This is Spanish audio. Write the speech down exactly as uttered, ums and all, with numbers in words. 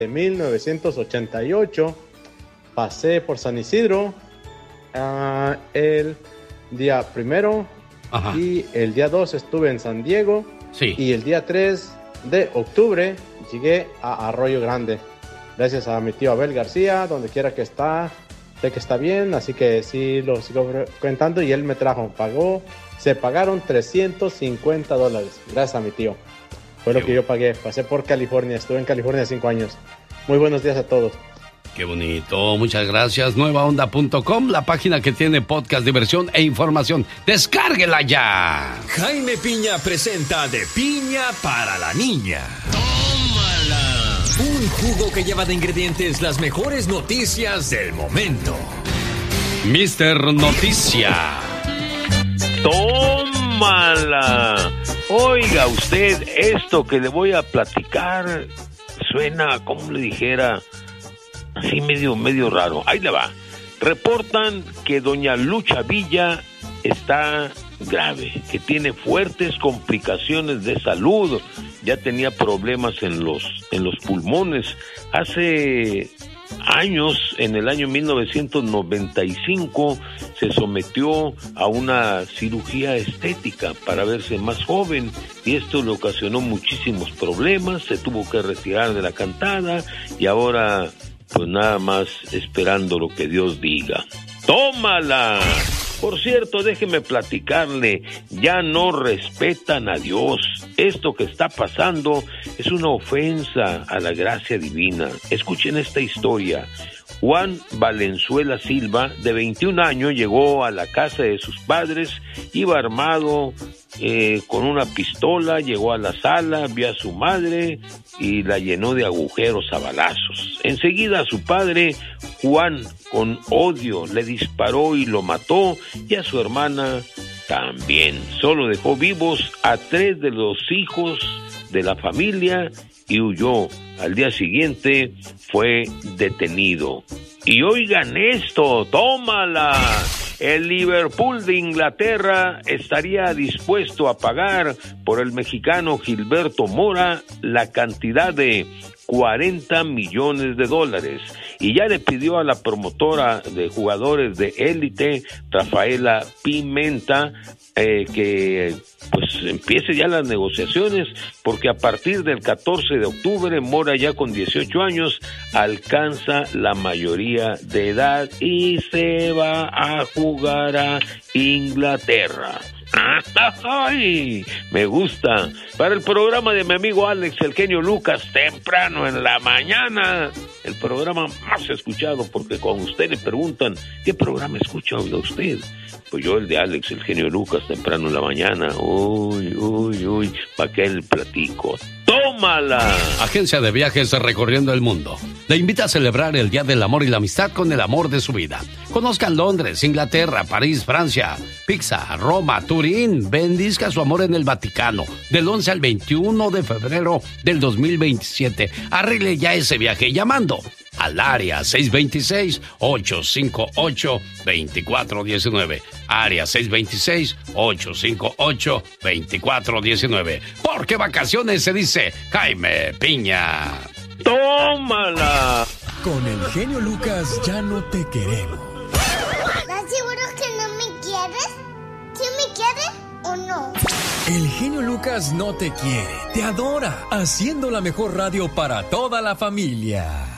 de mil novecientos ochenta y ocho pasé por San Isidro uh, el día primero. Ajá. Y el día dos estuve en San Diego. Sí. Y el día tres de octubre llegué a Arroyo Grande. Gracias a mi tío Abel García, donde quiera que está, sé que está bien, así que sí lo sigo frecuentando y él me trajo, pagó, se pagaron trescientos cincuenta dólares, gracias a mi tío. Fue lo que yo pagué, pasé por California, estuve en California cinco años. Muy buenos días a todos. Qué bonito, muchas gracias. nueva onda punto com, la página que tiene podcast, diversión e información. ¡Descárguela ya! Jaime Piña presenta De Piña para la Niña. ¡Tómala! Un jugo que lleva de ingredientes las mejores noticias del momento. mister Noticia. ¡Tómala! Oiga usted, esto que le voy a platicar suena, como le dijera, así medio, medio raro. Ahí le va. Reportan que doña Lucha Villa está grave, que tiene fuertes complicaciones de salud. Ya tenía problemas en los, en los pulmones. Hace años, en el año mil novecientos noventa y cinco, se sometió a una cirugía estética para verse más joven y esto le ocasionó muchísimos problemas. Se tuvo que retirar de la cantada y ahora pues nada más esperando lo que Dios diga. ¡Tómala! Por cierto, déjeme platicarle, ya no respetan a Dios. Esto que está pasando es una ofensa a la gracia divina. Escuchen esta historia. Juan Valenzuela Silva, de veintiún años, llegó a la casa de sus padres, iba armado eh, con una pistola, llegó a la sala, vio a su madre y la llenó de agujeros a balazos. Enseguida a su padre, Juan, con odio, le disparó y lo mató, y a su hermana también. Solo dejó vivos a tres de los hijos de la familia y huyó. Al día siguiente fue detenido. Y oigan esto, tómala. El Liverpool de Inglaterra estaría dispuesto a pagar por el mexicano Gilberto Mora la cantidad de cuarenta millones de dólares. Y ya le pidió a la promotora de jugadores de élite, Rafaela Pimenta, eh, que pues empiece ya las negociaciones, porque a partir del catorce de octubre, Mora, ya con dieciocho años, alcanza la mayoría de edad y se va a jugar a Inglaterra. ¡Ay! Me gusta. Para el programa de mi amigo Alex, el genio Lucas, temprano en la mañana, el programa más escuchado, porque cuando usted le preguntan ¿qué programa escucha usted? Pues yo el de Alex, el genio Lucas, temprano en la mañana. Uy, uy, uy, ¿para qué el platico? ¡Tómala! Agencia de viajes recorriendo el mundo le invita a celebrar el Día del Amor y la Amistad con el amor de su vida. Conozcan Londres, Inglaterra, París, Francia, Pisa, Roma, Turín. Bendizca su amor en el Vaticano del once al veintiuno de febrero del dos mil veintisiete. Arregle ya ese viaje llamando al área seis dos seis, ocho cinco ocho, dos cuatro uno nueve. Área seis dos seis, ocho cinco ocho, dos cuatro uno nueve. Porque vacaciones se dice Jaime Piña. ¡Tómala! Con el genio Lucas ya no te queremos. ¿Estás seguro que no me quieres? ¿Sí me quieres o no? El genio Lucas no te quiere, te adora, haciendo la mejor radio para toda la familia.